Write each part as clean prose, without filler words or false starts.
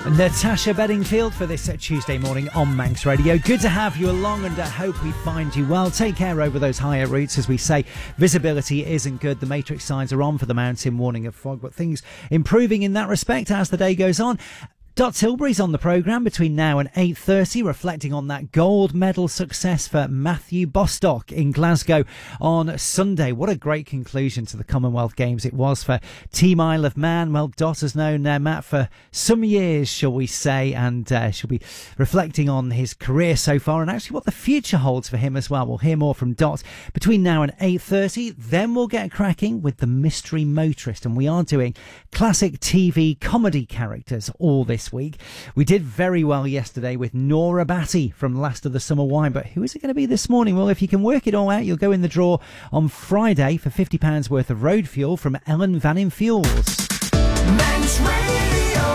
Natasha Bedingfield for this Tuesday morning on Manx Radio. Good to have you along, and I hope we find you well. Take care over those higher routes. As we say, visibility isn't good. The matrix signs are on for the mountain, warning of fog, but things improving in that respect as the day goes on. Dot Tilbury's on the programme between now and 8:30, reflecting on that gold medal success for Matthew Bostock in Glasgow on Sunday. What a great conclusion to the Commonwealth Games it was for Team Isle of Man. Well, Dot has known Matt for some years, shall we say, and she'll be reflecting on his career so far and actually what the future holds for him as well. We'll hear more from Dot between now and 8:30. Then we'll get cracking with the Mystery Motorist, and we are doing classic TV comedy characters all this week. We did very well yesterday with Nora Batty from Last of the Summer Wine, but who is it going to be this morning? Well, if you can work it all out, you'll go in the draw on Friday for £50 worth of road fuel from Ellen Vannin Fuels. Manx Radio.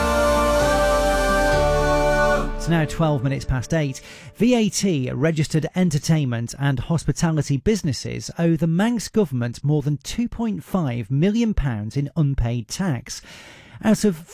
It's now 12 minutes past 8. VAT, registered entertainment and hospitality businesses, owe the Manx government more than £2.5 million in unpaid tax. Out of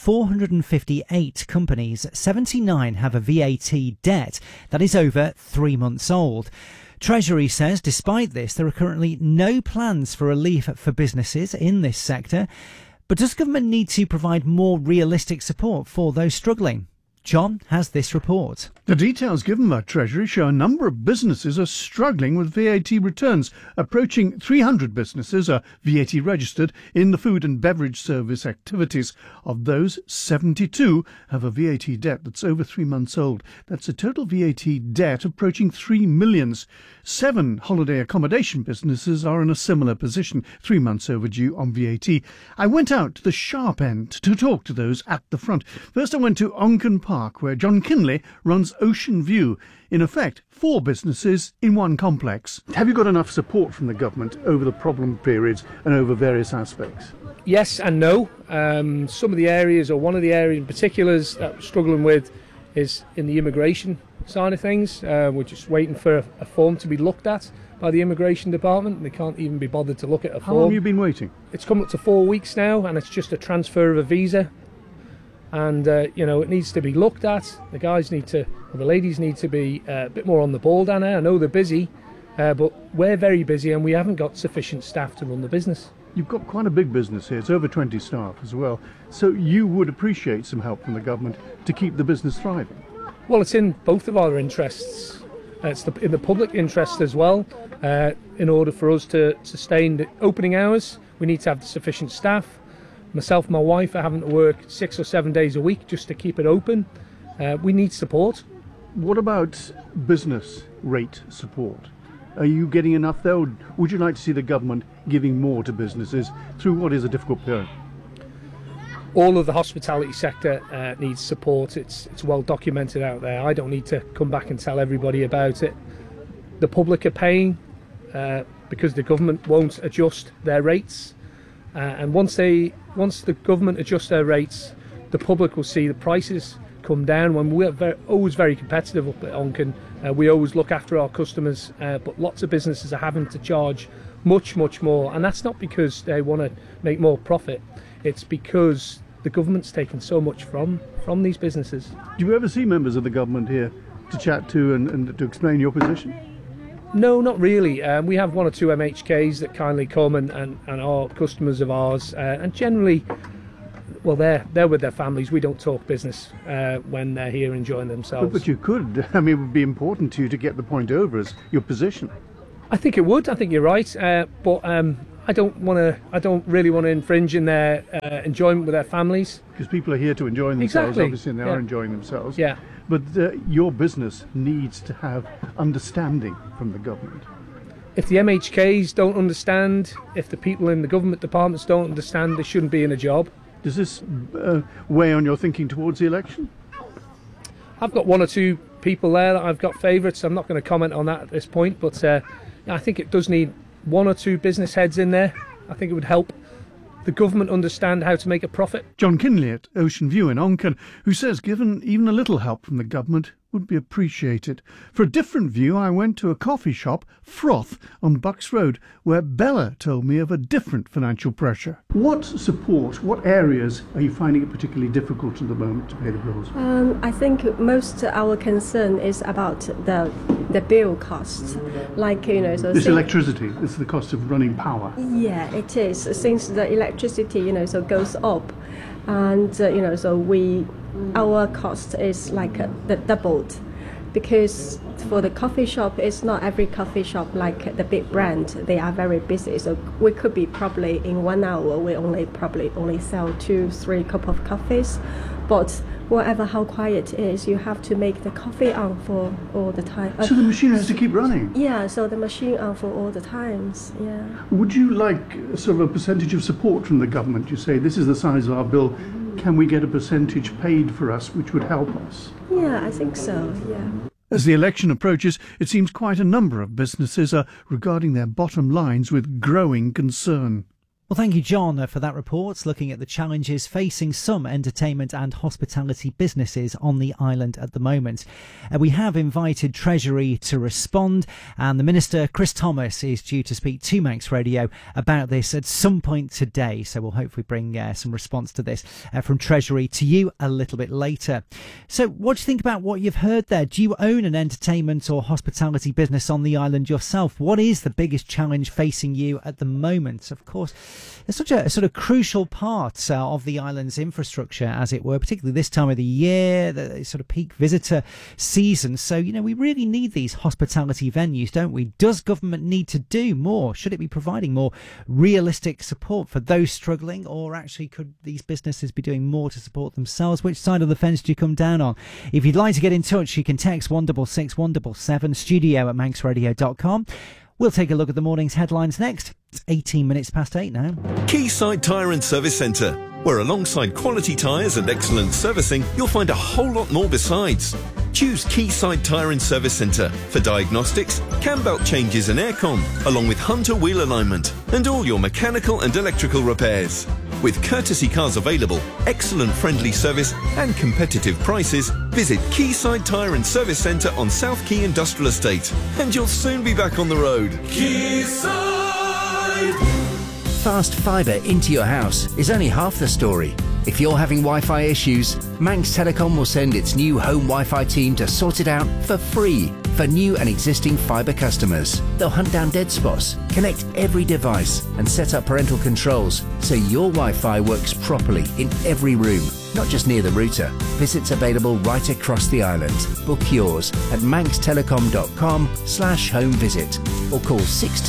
458 companies, 79 have a VAT debt that is over 3 months old. Treasury says despite this, there are currently no plans for relief for businesses in this sector. But does government need to provide more realistic support for those struggling? John has this report. The details given by Treasury show a number of businesses are struggling with VAT returns. Approaching 300 businesses are VAT registered in the food and beverage service activities. Of those, 72 have a VAT debt that's over 3 months old. That's a total VAT debt approaching 3 million. 7 holiday accommodation businesses are in a similar position, 3 months overdue on VAT. I went out to the sharp end to talk to those at the front. First I went to Onken Park, where John Kinley runs Ocean View. In effect, 4 businesses in one complex. Have you got enough support from the government over the problem periods and over various aspects? Yes and no. Some of the areas, or one of the areas in particular that we're struggling with, is in the immigration side of things. We're just waiting for a form to be looked at by the immigration department. They can't even be bothered to look at a form. How long have you been waiting? It's come up to 4 weeks now, and it's just a transfer of a visa. And, it needs to be looked at. The guys need to, or the ladies need to be a bit more on the ball down there. I know they're busy, but we're very busy and we haven't got sufficient staff to run the business. You've got quite a big business here. It's over 20 staff as well. So you would appreciate some help from the government to keep the business thriving? Well, it's in both of our interests. It's in the public interest as well. In order for us to sustain the opening hours, we need to have sufficient staff. Myself and my wife are having to work 6 or 7 days a week just to keep it open. We need support. What about business rate support? Are you getting enough there, or would you like to see the government giving more to businesses through what is a difficult period? All of the hospitality sector needs support. It's well documented out there. I don't need to come back and tell everybody about it. The public are paying because the government won't adjust their rates. And once the government adjusts their rates, the public will see the prices come down. When we're always very competitive up at Onken, we always look after our customers, but lots of businesses are having to charge much more, and that's not because they want to make more profit. It's because the government's taken so much from these businesses. Do you ever see members of the government here to chat to and to explain your position? No, not really. We have 1 or 2 MHKs that kindly come and are customers of ours, and generally, well, they're with their families. We don't talk business when they're here enjoying themselves. But you could. I mean, it would be important to you to get the point over as your position. I think it would. I think you're right. But I don't really want to infringe in their enjoyment with their families. Because people are here to enjoy themselves, exactly. Obviously, and they are enjoying themselves. Yeah. But your business needs to have understanding from the government. If the MHKs don't understand, if the people in the government departments don't understand, they shouldn't be in a job. Does this weigh on your thinking towards the election? I've got 1 or 2 people there that I've got favourites. I'm not going to comment on that at this point, but I think it does need 1 or 2 business heads in there. I think it would help the government understand how to make a profit. John Kinley at Ocean View in Onken, who says given even a little help from the government would be appreciated. For a different view, I went to a coffee shop, Froth, on Bucks Road, where Bella told me of a different financial pressure. What support, what areas are you finding it particularly difficult at the moment to pay the bills? I think most our concern is about the bill costs, like so This electricity, this is the cost of running power. Yeah, it is. Since the electricity so goes up, and so our cost is like the doubled, because for the coffee shop, it's not every coffee shop like the big brand. They are very busy, so we could be probably in 1 hour we probably only sell 2-3 cup of coffees, but whatever how quiet it is, you have to make the coffee on for all the time. So the machine has to keep running? Yeah, so the machine on for all the times, yeah. Would you like sort of a percentage of support from the government? You say, this is the size of our bill, can we get a percentage paid for us, which would help us? Yeah, I think so, yeah. As the election approaches, it seems quite a number of businesses are regarding their bottom lines with growing concern. Well, thank you, John, for that report, looking at the challenges facing some entertainment and hospitality businesses on the island at the moment. We have invited Treasury to respond, and the Minister, Chris Thomas, is due to speak to Manx Radio about this at some point today. So we'll hopefully bring some response to this from Treasury to you a little bit later. So what do you think about what you've heard there? Do you own an entertainment or hospitality business on the island yourself? What is the biggest challenge facing you at the moment? Of course, it's such a sort of crucial part of the island's infrastructure, as it were, particularly this time of the year, the sort of peak visitor season. So, we really need these hospitality venues, don't we? Does government need to do more? Should it be providing more realistic support for those struggling, or actually could these businesses be doing more to support themselves? Which side of the fence do you come down on? If you'd like to get in touch, you can text 166 177 studio@manxradio.com. We'll take a look at the morning's headlines next. It's 18 minutes past 8 now. Quayside Tyre and Service Centre, where alongside quality tyres and excellent servicing, you'll find a whole lot more besides. Choose Quayside Tyre and Service Centre for diagnostics, cam belt changes and aircon, along with Hunter wheel alignment and all your mechanical and electrical repairs. With courtesy cars available, excellent friendly service and competitive prices, visit Quayside Tyre and Service Centre on South Quay Industrial Estate, and you'll soon be back on the road. Quayside! Fast fibre into your house is only half the story. If you're having Wi-Fi issues, Manx Telecom will send its new home Wi-Fi team to sort it out for free for new and existing fibre customers. They'll hunt down dead spots, connect every device and set up parental controls so your Wi-Fi works properly in every room, not just near the router. Visits available right across the island. Book yours at manxtelecom.com/home visit or call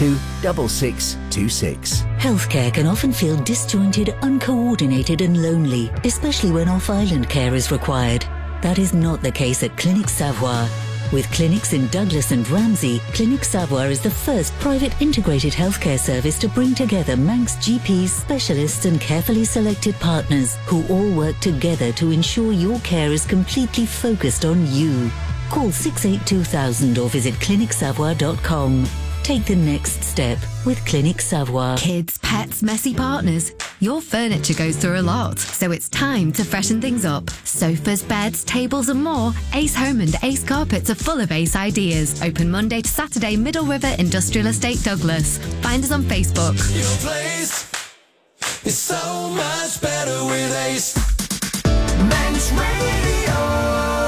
626626. Healthcare can often feel disjointed, uncoordinated and lonely, especially when off-island care is required. That is not the case at Clinic Savoir. With clinics in Douglas and Ramsey, Clinic Savoir is the first private integrated healthcare service to bring together Manx GPs, specialists and carefully selected partners who all work together to ensure your care is completely focused on you. Call 682,000 or visit clinicsavour.com. Take the next step with Clinic Savoir. Kids, pets, messy partners. Your furniture goes through a lot, so it's time to freshen things up. Sofas, beds, tables and more. Ace Home and Ace Carpets are full of Ace ideas. Open Monday to Saturday, Middle River Industrial Estate, Douglas. Find us on Facebook. Your place is so much better with Ace. Manx Radio.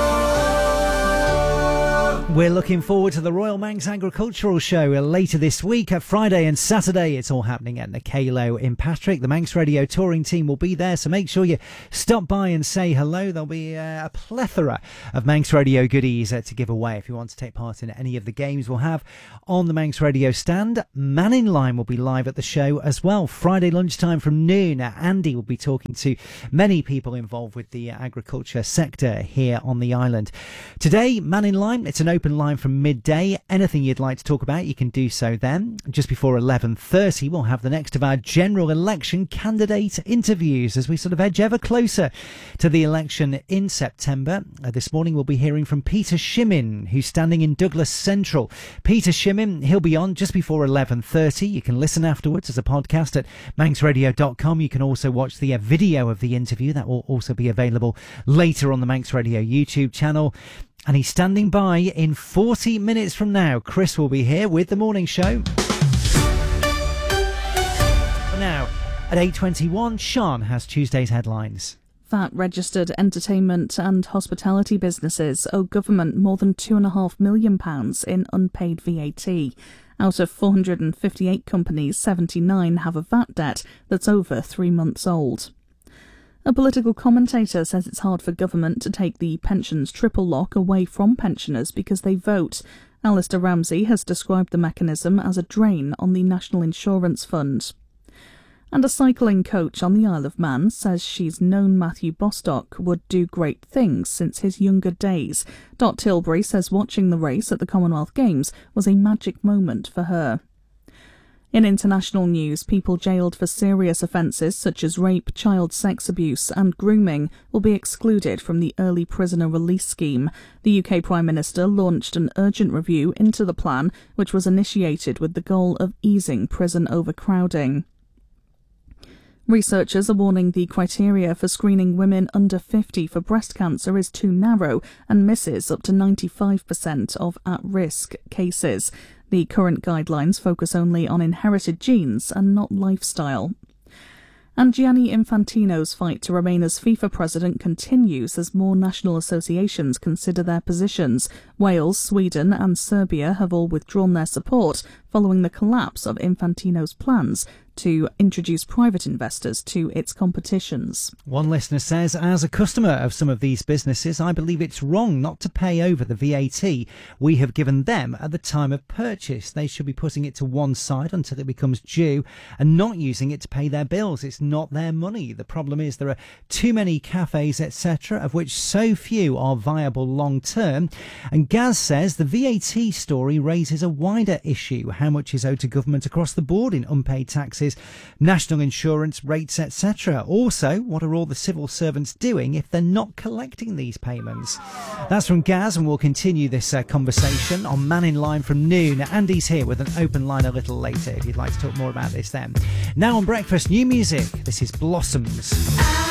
We're looking forward to the Royal Manx Agricultural Show later this week, Friday and Saturday. It's all happening at Nakalo in Patrick. The Manx Radio touring team will be there, so make sure you stop by and say hello. There'll be a plethora of Manx Radio goodies to give away if you want to take part in any of the games we'll have on the Manx Radio stand. Man in Line will be live at the show as well, Friday lunchtime from noon. Andy will be talking to many people involved with the agriculture sector here on the island. Today, Man in Line, it's an open line from midday. Anything you'd like to talk about, you can do so then. Just before 11:30, we'll have the next of our general election candidate interviews as we sort of edge ever closer to the election in September. This morning we'll be hearing from Peter Shimmin, who's standing in Douglas Central. Peter Shimmin, he'll be on just before 11:30. You can listen afterwards as a podcast at manxradio.com. You can also watch the video of the interview. That will also be available later on the Manx Radio YouTube channel. And he's standing by in 40 minutes from now. Chris will be here with the morning show. Now, at 8:21, Sean has Tuesday's headlines. VAT-registered entertainment and hospitality businesses owe government more than £2.5 million in unpaid VAT. Out of 458 companies, 79 have a VAT debt that's over 3 months old. A political commentator says it's hard for government to take the pensions triple lock away from pensioners because they vote. Alistair Ramsey has described the mechanism as a drain on the National Insurance Fund. And a cycling coach on the Isle of Man says she's known Matthew Bostock would do great things since his younger days. Dot Tilbury says watching the race at the Commonwealth Games was a magic moment for her. In international news, people jailed for serious offences such as rape, child sex abuse and grooming will be excluded from the early prisoner release scheme. The UK Prime Minister launched an urgent review into the plan, which was initiated with the goal of easing prison overcrowding. Researchers are warning the criteria for screening women under 50 for breast cancer is too narrow and misses up to 95% of at-risk cases. The current guidelines focus only on inherited genes and not lifestyle. And Gianni Infantino's fight to remain as FIFA president continues as more national associations consider their positions. Wales, Sweden and Serbia have all withdrawn their support following the collapse of Infantino's plans to introduce private investors to its competitions. One listener says, as a customer of some of these businesses, I believe it's wrong not to pay over the VAT we have given them at the time of purchase. They should be putting it to one side until it becomes due and not using it to pay their bills. It's not their money. The problem is there are too many cafes, etc., of which so few are viable long term. And Gaz says the VAT story raises a wider issue. How much is owed to government across the board in unpaid taxes, national insurance rates, etc. Also, what are all the civil servants doing if they're not collecting these payments? That's from Gaz, and we'll continue this conversation on Man in Line from noon. Andy's here with an open line a little later if you'd like to talk more about this then. Now on Breakfast, new music. This is Blossoms.